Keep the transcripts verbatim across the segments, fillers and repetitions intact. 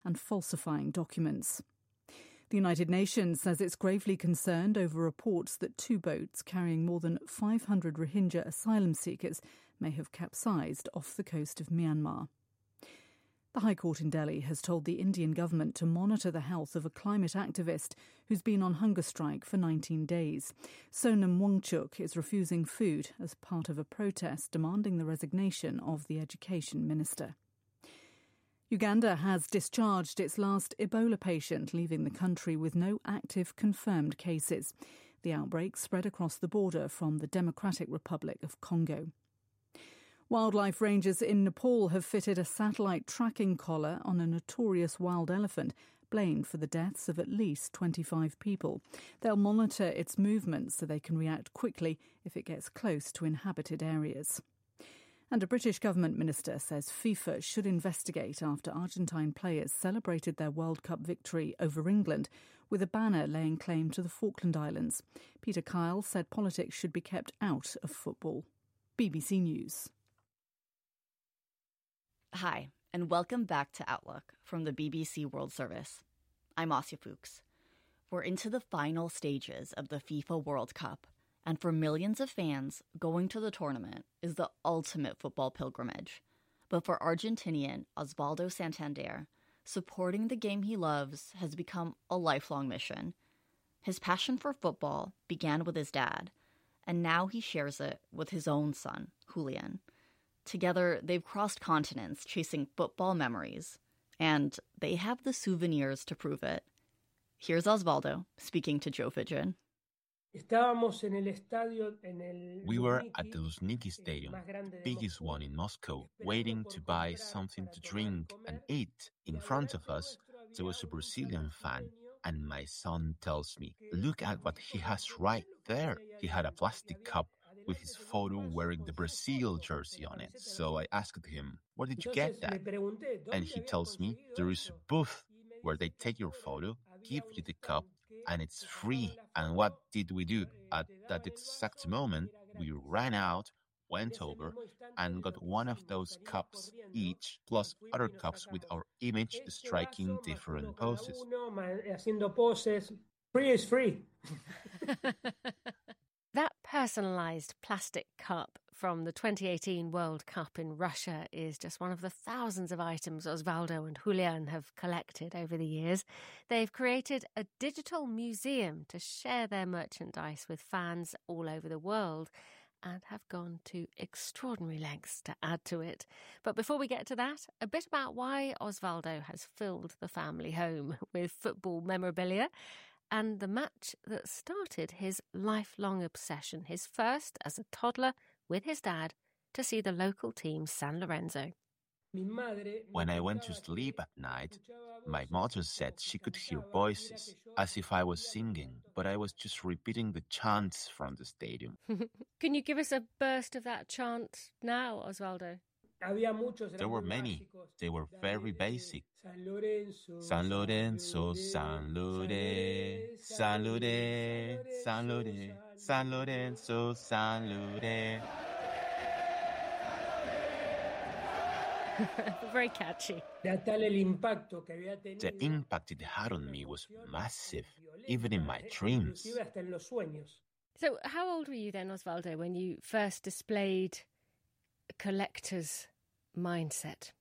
and falsifying documents. The United Nations says it's gravely concerned over reports that two boats carrying more than five hundred Rohingya asylum seekers may have capsized off the coast of Myanmar. The High Court in Delhi has told the Indian government to monitor the health of a climate activist who's been on hunger strike for nineteen days. Sonam Wangchuk is refusing food as part of a protest demanding the resignation of the education minister. Uganda has discharged its last Ebola patient, leaving the country with no active confirmed cases. The outbreak spread across the border from the Democratic Republic of Congo. Wildlife rangers in Nepal have fitted a satellite tracking collar on a notorious wild elephant, blamed for the deaths of at least twenty-five people. They'll monitor its movements so they can react quickly if it gets close to inhabited areas. And a British government minister says FIFA should investigate after Argentine players celebrated their World Cup victory over England with a banner laying claim to the Falkland Islands. Peter Kyle said politics should be kept out of football. B B C News. Hi, and welcome back to Outlook from the B B C World Service. I'm Asya Fuchs. We're into the final stages of the FIFA World Cup, and for millions of fans, going to the tournament is the ultimate football pilgrimage. But for Argentinian Osvaldo Santander, supporting the game he loves has become a lifelong mission. His passion for football began with his dad, and now he shares it with his own son, Julian. Together, they've crossed continents chasing football memories, and they have the souvenirs to prove it. Here's Osvaldo speaking to Joe Fidgen. We were at the Luzhniki Stadium, biggest one in Moscow, waiting to buy something to drink and eat. In front of us, there was a Brazilian fan, and my son tells me, look at what he has right there. He had a plastic cup with his photo wearing the Brazil jersey on it. So I asked him, where did you get that? And he tells me, there is a booth where they take your photo, give you the cup, and it's free. And what did we do? At that exact moment, we ran out, went over, and got one of those cups each, plus other cups with our image striking different poses. Free is free. That personalised plastic cup from the twenty eighteen World Cup in Russia is just one of the thousands of items Osvaldo and Julian have collected over the years. They've created a digital museum to share their merchandise with fans all over the world and have gone to extraordinary lengths to add to it. But before we get to that, a bit about why Osvaldo has filled the family home with football memorabilia and the match that started his lifelong obsession, his first as a toddler with his dad to see the local team San Lorenzo. When I went to sleep at night, my mother said she could hear voices, as if I was singing, but I was just repeating the chants from the stadium. Can you give us a burst of that chant now, Osvaldo? There were many. They were very basic. San Lorenzo, San Lorenzo, San Lorenzo, San Lorenzo, San Lorenzo, San Lorenzo. Very catchy. The impact it had on me was massive, even in my dreams. So how old were you then, Osvaldo, when you first displayed a collector's mindset?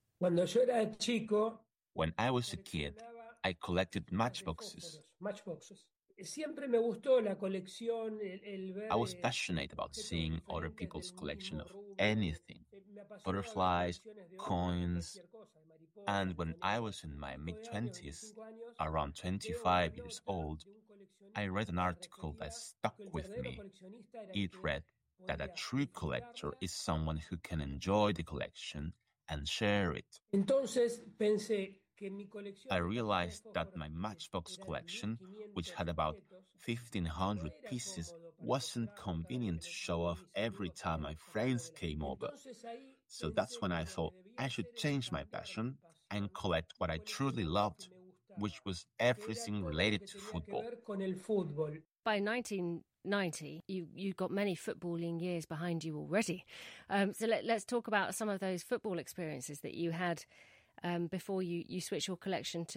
When I was a kid, I collected matchboxes. I was passionate about seeing other people's collection of anything, butterflies, coins, and when I was in my mid-twenties, around twenty-five years old, I read an article that stuck with me. It read that a true collector is someone who can enjoy the collection and share it. I realized that my matchbox collection, which had about fifteen hundred pieces, wasn't convenient to show off every time my friends came over. So that's when I thought I should change my passion and collect what I truly loved, which was everything related to football. By nineteen ninety, you, you've got many footballing years behind you already. Um, so let, let's talk about some of those football experiences that you had Um, before you, you switch your collection to